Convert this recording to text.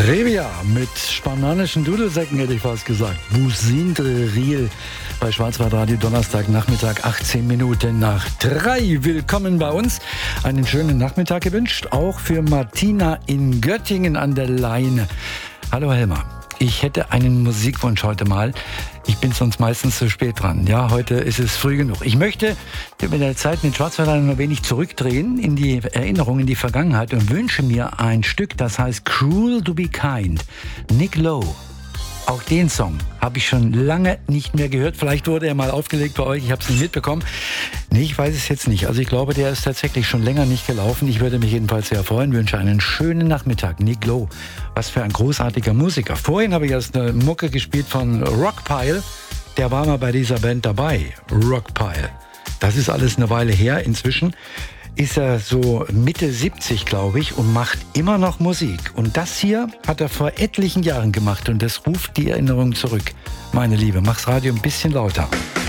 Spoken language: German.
Revia mit spanischen Dudelsäcken, hätte ich fast gesagt. Busindre Riel bei Schwarzwaldradio, Donnerstagnachmittag, 18 Minuten nach 3. Willkommen bei uns. Einen schönen Nachmittag gewünscht, auch für Martina in Göttingen an der Leine. Hallo Helma. Ich hätte einen Musikwunsch heute mal. Ich bin sonst meistens zu spät dran. Ja, heute ist es früh genug. Ich möchte mit der Zeit mit Schwarzwälder noch wenig zurückdrehen in die Erinnerung, in die Vergangenheit und wünsche mir ein Stück, das heißt Cruel to be Kind. Nick Lowe. Auch den Song habe ich schon lange nicht mehr gehört. Vielleicht wurde er mal aufgelegt bei euch, ich habe es nicht mitbekommen. Nee, ich weiß es jetzt nicht. Also ich glaube, der ist tatsächlich schon länger nicht gelaufen. Ich würde mich jedenfalls sehr freuen. Wünsche einen schönen Nachmittag. Nick Lowe, was für ein großartiger Musiker. Vorhin habe ich erst eine Mucke gespielt von Rockpile. Der war mal bei dieser Band dabei, Rockpile. Das ist alles eine Weile her. Inzwischen ist er so Mitte 70, glaube ich, und macht immer noch Musik. Und das hier hat er vor etlichen Jahren gemacht und das ruft die Erinnerung zurück. Meine Liebe, mach's Radio ein bisschen lauter.